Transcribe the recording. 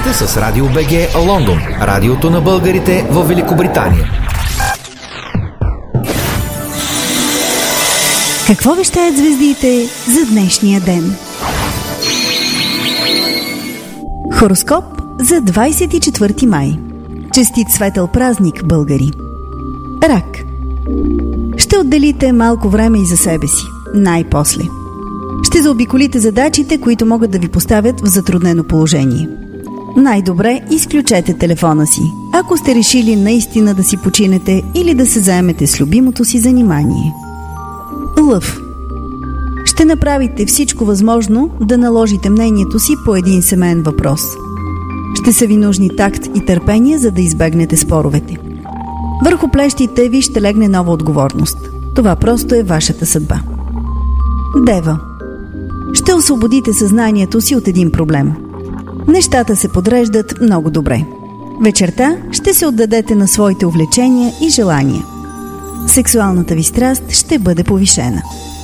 сте с Радио БГ Лондон, радиото на българите в Великобритания. Какво вещаят звездите за днешния ден? Хороскоп за 24 май. Честит светъл празник, българи! Рак. Ще отделите малко време и за себе си. Най-после. Ще заобиколите задачите, които могат да ви поставят в затруднено положение. Най-добре изключете телефона си, ако сте решили наистина да си починете или да се заемете с любимото си занимание. Лъв. Ще направите всичко възможно да наложите мнението си по един семейен въпрос. Ще са ви нужни такт и търпение, за да избегнете споровете. Върху плещите ви ще легне нова отговорност. Това просто е вашата съдба. Дева. Ще освободите съзнанието си от един проблем. Нещата се подреждат много добре. Вечерта ще се отдадете на своите увлечения и желания. Сексуалната ви страст ще бъде повишена.